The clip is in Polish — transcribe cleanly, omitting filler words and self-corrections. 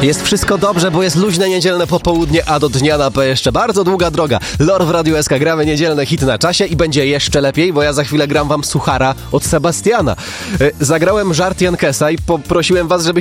Jest wszystko dobrze, bo jest luźne niedzielne popołudnie, a do dnia na P jeszcze bardzo długa droga. Lor w Radiu SK, gramy niedzielne hit na czasie i będzie jeszcze lepiej, bo ja za chwilę gram wam Suchara od Sebastiana. Zagrałem żart Jankesa i poprosiłem was, żebyście